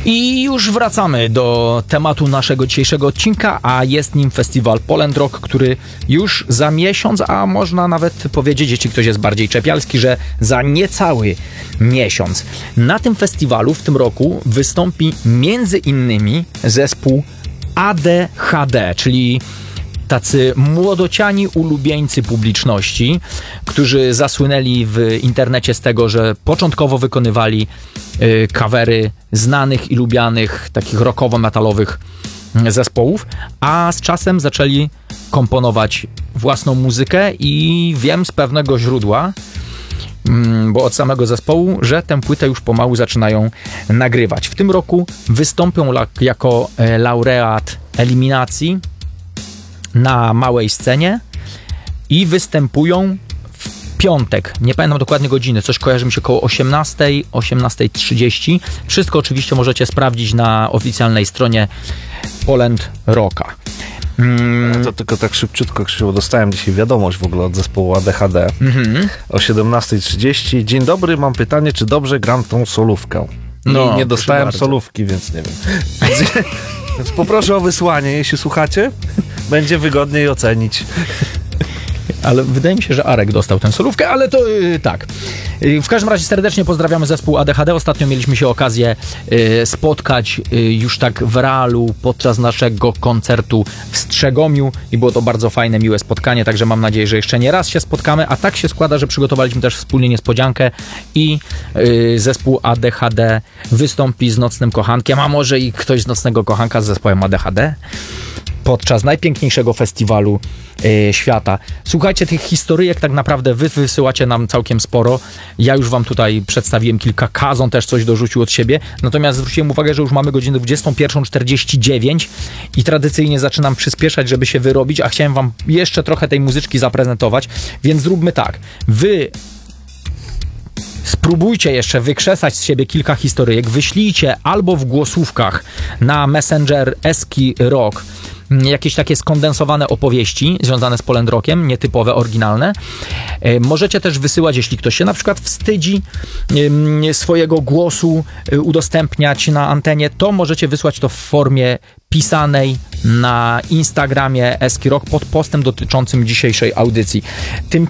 I już wracamy do tematu naszego dzisiejszego odcinka, a jest nim festiwal Poland Rock, który już za miesiąc, a można nawet powiedzieć, jeśli ktoś jest bardziej czepialski, że za niecały miesiąc. Na tym festiwalu w tym roku wystąpi między innymi zespół ADHD, czyli tacy młodociani ulubieńcy publiczności, którzy zasłynęli w internecie z tego, że początkowo wykonywali covery znanych i lubianych, takich rockowo-metalowych zespołów, a z czasem zaczęli komponować własną muzykę i wiem z pewnego źródła, bo od samego zespołu, że tę płytę już pomału zaczynają nagrywać. W tym roku wystąpią jako laureat eliminacji na małej scenie i występują w piątek. Nie pamiętam dokładnie godziny, coś kojarzy mi się około 18:00, 18:30. Wszystko oczywiście możecie sprawdzić na oficjalnej stronie Poland Rocka. To tylko tak szybciutko, Krzysztof, dostałem dzisiaj wiadomość w ogóle od zespołu ADHD o 17:30. Dzień dobry, mam pytanie, czy dobrze gram tą solówkę? No, nie dostałem solówki, więc nie wiem. Więc poproszę o wysłanie, jeśli słuchacie, będzie wygodniej ocenić. Ale wydaje mi się, że Arek dostał tę solówkę, ale to tak. W każdym razie serdecznie pozdrawiamy zespół ADHD. Ostatnio mieliśmy się okazję spotkać już tak w realu podczas naszego koncertu w Strzegomiu i było to bardzo fajne, miłe spotkanie, także mam nadzieję, że jeszcze nie raz się spotkamy, a tak się składa, że przygotowaliśmy też wspólnie niespodziankę i zespół ADHD wystąpi z Nocnym Kochankiem, a może i ktoś z Nocnego Kochanka z zespołem ADHD podczas najpiękniejszego festiwalu świata. Słuchajcie, tych historyjek tak naprawdę wy wysyłacie nam całkiem sporo. Ja już wam tutaj przedstawiłem kilka, Kazon też coś dorzucił od siebie, natomiast zwróciłem uwagę, że już mamy godzinę 21:49 i tradycyjnie zaczynam przyspieszać, żeby się wyrobić, a chciałem wam jeszcze trochę tej muzyczki zaprezentować, więc zróbmy tak. Wy spróbujcie jeszcze wykrzesać z siebie kilka historyjek, wyślijcie albo w głosówkach na Messenger Eski Rock jakieś takie skondensowane opowieści związane z Poland Rockiem, nietypowe, oryginalne. Możecie też wysyłać, jeśli ktoś się na przykład wstydzi swojego głosu udostępniać na antenie, to możecie wysłać to w formie pisanej na Instagramie Eski Rock pod postem dotyczącym dzisiejszej audycji.